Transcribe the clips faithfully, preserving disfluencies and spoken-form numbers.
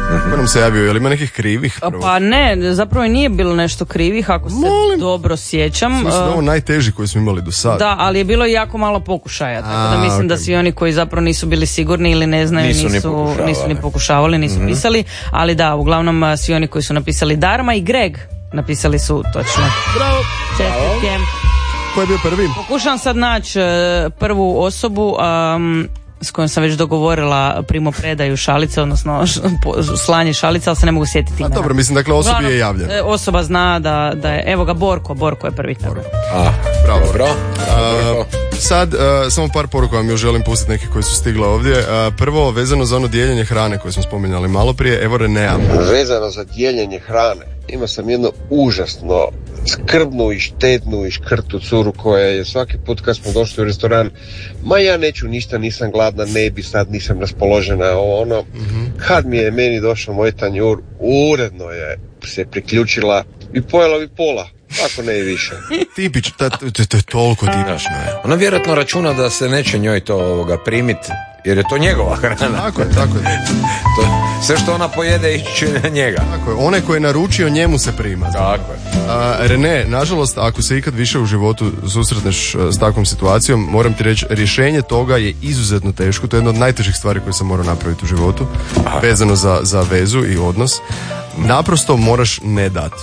Ko nam se javio, je li ima nekih krivih? Prvo? Pa ne, zapravo nije bilo nešto krivih, ako se Molim. dobro sjećam. Mislim da je ovo najteži koji smo imali do sada. Da, ali je bilo jako malo pokušaja, tako da A, mislim okay. da svi oni koji zapravo nisu bili sigurni ili ne znaju, Nisu ni nisu, pokušavali. nisu ni pokušavali, nisu Mhm. pisali, ali da, uglavnom a, svi oni koji su napisali Darma i Greg napisali su točno. Bravo! Čestitke. Ko je bio prvi? Pokušavam sad naći e, prvu osobu um, s kojom sam već dogovorila primopredaju šalice, odnosno š, po, slanje šalice, ali se ne mogu sjetiti A imena. dobro, mislim, dakle, osobi Uglavnom, je javljeno. e, Osoba zna da, da je, evo ga, Borko, Borko je prvi. Tako. A, Bravo. dobro. A, sad, a, samo par poruka vam još želim pustiti neke koji su stigle ovdje. A, prvo, vezano za ono dijeljenje hrane koje smo spominjali malo prije, evo Renea. Vezano za dijeljenje hrane, imao sam jedno užasno skrbnu i štetnu i škrtu curu koja je svaki put kad smo došli u restoran, ma ja neću ništa, nisam gladna, ne bi sad, nisam raspoložena, ovo ono. Mm-hmm. Kad mi je meni došao moj tanjur, uredno je se priključila i pojela bi pola, ako ne i više. Tipič, to, to, to je toliko tipično. Je. Ona vjerojatno računa da se neće njoj to ovoga primiti, jer je to njegova hrana. Tako je, tako je. To, sve što ona pojede ići na njega. Tako je, onaj koji je naručio njemu se prima. Tako je. A, Rene, nažalost, ako se ikad više u životu susretneš a, s takvom situacijom, moram ti reći, rješenje toga je izuzetno teško. To je jedna od najtežih stvari koje sam morao napraviti u životu, Aha. vezano za, za vezu i odnos. Naprosto moraš ne dati.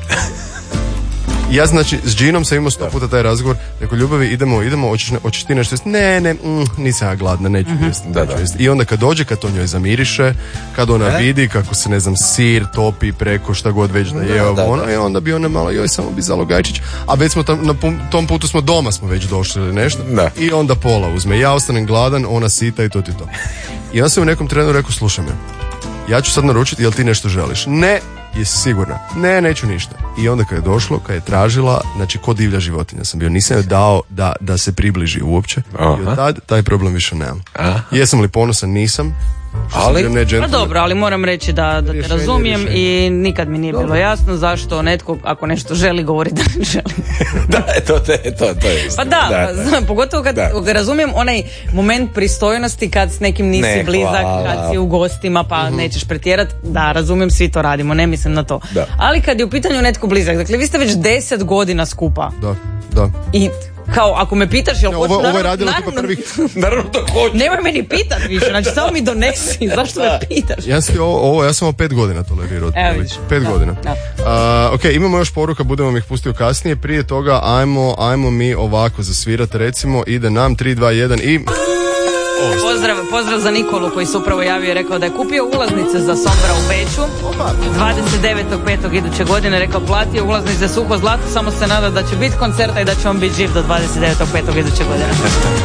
Ja znači s Ginom sam imao sto puta taj razgovor, rekao ljubavi idemo, idemo, hoćeš, ne, hoćeš ti nešto jesti? Ne, ne, mm, nisam ja gladna, neću mm-hmm. jesti. Da, da. I onda kad dođe, kad to njoj zamiriše, kad ona e? vidi kako se, ne znam, sir topi preko šta god već da je, da, da, ono, da. I onda bi ona malo, joj, samo bi Zalogajčić, a već smo tam, na tom putu smo doma smo već došli ili nešto, da. I onda pola uzme. Ja ostanem gladan, ona sita i to ti to. I ja sam u nekom trenu rekao, slušaj me, ja ću sad naručiti, jel ti nešto želiš? Ne. Jesi sigurna? Ne, neću ništa. I onda kad je došlo, kad je tražila, znači ko divlja životinja sam bio, nisam joj dao da, da se približi uopće. Aha. I od tad taj problem više nemam. Aha. Jesam li ponosan? Nisam. Ali? Ne, pa dobro, ali moram reći da, da te rješenje, razumijem rješenje. I nikad mi nije dobro. Bilo jasno zašto netko ako nešto želi govori da ne želi. Da, to, to, to, to je isto. Pa da, da, da. Znam, pogotovo kad da. razumijem onaj moment pristojnosti kad s nekim nisi ne, blizak, hvala. Kad si u gostima pa uh-huh. nećeš pretjerat, da, razumijem, svi to radimo, ne mislim na to. Da. Ali kad je u pitanju netko blizak, dakle vi ste već deset godina skupa. Da, da. I kao, ako me pitaš, jel hoću, ovo, ovo je radilo tipa prvih. Naravno to hoću. Nemoj meni pitat više, znači samo mi donesi, zašto me pitaš? Ja sam ovo, ovo, ja sam ovo pet godina tolerirao. Evo vidiš. Pet da. godina. Da. Uh, ok, imamo još poruka, budemo mi ih pustio kasnije. Prije toga, ajmo, ajmo mi ovako zasvirati, recimo, ide nam tri, dva, jedan i... Pozdrav, pozdrav za Nikolu koji se upravo javio i rekao da je kupio ulaznice za Sombra u Beču dvadeset devetog petog iduće godine, rekao platio ulaznice za suho zlato, samo se nada da će biti koncerta i da će on biti živ do dvadeset devetog petog iduće godine.